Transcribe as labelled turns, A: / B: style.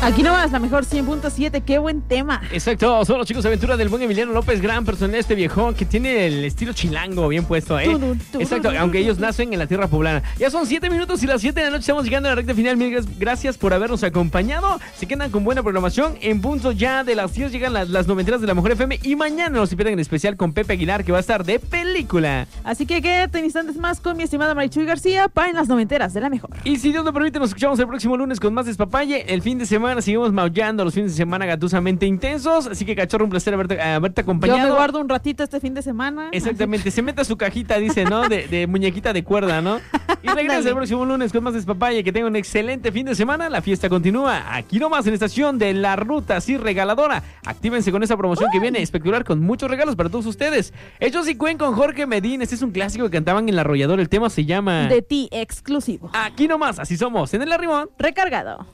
A: Aquí nomás, la mejor 100.7, qué buen tema.
B: Exacto, son los chicos de aventura del buen Emiliano López, gran personalidad este viejón que tiene el estilo chilango bien puesto, ¿eh? Exacto, aunque ellos nacen en la tierra poblana. Ya son 7 minutos y las 7 de la noche estamos llegando a la recta final. Mil gracias por habernos acompañado. Se quedan con buena programación. En punto ya de las 10 llegan las noventeras de la Mejor FM y mañana nos invitan en especial con Pepe Aguilar, que va a estar de película.
A: Así que quédate en instantes más con mi estimada Marichuy García para en las noventeras de la mejor.
B: Y si Dios lo permite, nos escuchamos el próximo lunes con más despapalle. El fin de semana seguimos maullando, los fines de semana gatusamente intensos. Así que, cachorro, un placer haberte acompañado.
A: Yo me guardo un ratito este fin de semana.
B: Exactamente, se mete a su cajita, dice, ¿no? De muñequita de cuerda, ¿no? Y regresa el próximo lunes con más despapalle. Que tenga un excelente fin de semana. La fiesta continúa aquí nomás en estación de La Ruta, así regaladora. Actívense con esa promoción que viene espectacular con muchos regalos para todos ustedes. Ellos y Cuen con Jorge Medina. Este es un clásico que cantaban en El Arrollador. El tema se llama
A: De ti, exclusivo.
B: Aquí nomás, así somos, en El Arrimón.
A: Recargado.